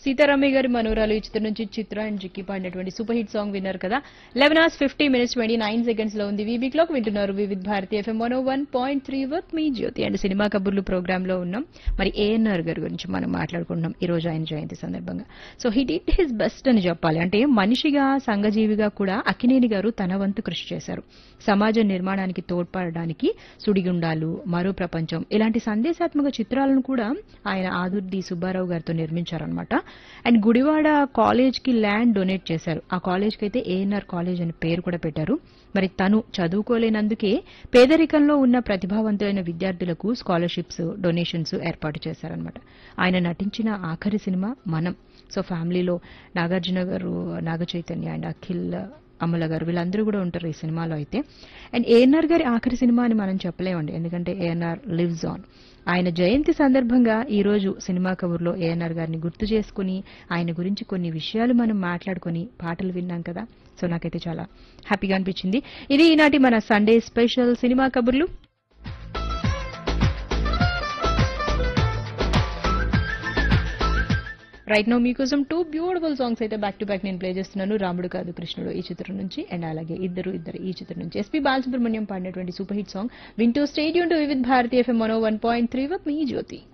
సీతారామయ్య గారి మనోరాలు ఈ చిత్రం నుంచి చిత్ర అండ్ జిక్కి పాడినటువంటి సూపర్ హిట్ సాంగ్ విన్నారు కదా. 11:50 లో ఉంది వీబీ క్లాక్. వింటున్నారు Vividh Bharati FM 101.3 work me Jyothi and cinema కబుర్లు ప్రోగ్రామ్ లో ఉన్నాం. మరి ఏఎన్ఆర్ గారి గురించి మనం మాట్లాడుకుంటున్నాం ఈ రోజు ఆయన జయంతి సందర్భంగా. So he did his best అని చెప్పాలి. అంటే మనిషిగా సంఘజీవిగా కూడా అక్కినేని గారు తన వంతు కృషి చేశారు. సమాజ నిర్మాణానికి తోడ్పడడానికి సుడిగుండాలు, మరో ప్రపంచం ఇలాంటి సందేశాత్మక చిత్రాలను కూడా ఆయన ఆదుర్ది సుబ్బారావు గారితో నిర్మించారనమాట. అండ్ గుడివాడ కాలేజ్ కి ల్యాండ్ డొనేట్ చేశారు. ఆ కాలేజ్ కి అయితే ఏఎన్ఆర్ కాలేజ్ అని పేరు కూడా పెట్టారు. మరి తను చదువుకోలేనందుకే పేదరికంలో ఉన్న ప్రతిభావంతులైన విద్యార్థులకు స్కాలర్షిప్స్, డొనేషన్స్ ఏర్పాటు చేశారనమాట. ఆయన నటించిన ఆఖరి సినిమా మనం. సో ఫ్యామిలీలో నాగార్జున గారు, నాగ చైతన్య అండ్ అఖిల్, అమల గారు వీళ్ళందరూ కూడా ఉంటారు ఈ సినిమాలో అయితే. అండ్ ఏఎన్ఆర్ గారి ఆఖరి సినిమా అని మనం చెప్పలేమండి, ఎందుకంటే ఏఎన్ఆర్ లివ్స్ ఆన్. ఆయన జయంతి సందర్భంగా ఈ రోజు సినిమా కబుర్లో ఏఎన్ఆర్ గారిని గుర్తు చేసుకుని ఆయన గురించి కొన్ని విషయాలు మనం మాట్లాడుకుని పాటలు విన్నాం కదా. సో నాకైతే చాలా హ్యాపీగా అనిపించింది. ఇది ఈనాటి మన సండే స్పెషల్ సినిమా కబుర్లు. రైట్ నో మీకోసం 2 బ్యూటిఫుల్ సాంగ్స్ అయితే బ్యాక్ టు బ్యాక్ నేను ప్లే చేస్తున్నాను. రాముడు కాదు కృష్ణుడు ఈ చిత్రం నుంచి అండ్ అలాగే ఇద్దరు ఈ చిత్రం నుంచి ఎస్పీ బాలసుబ్రహ్మణ్యం పాడినటువంటి సూపర్ హిట్ సాంగ్ వింటూ stadium to Vividh Bharati FM 101.3 me Jyothi.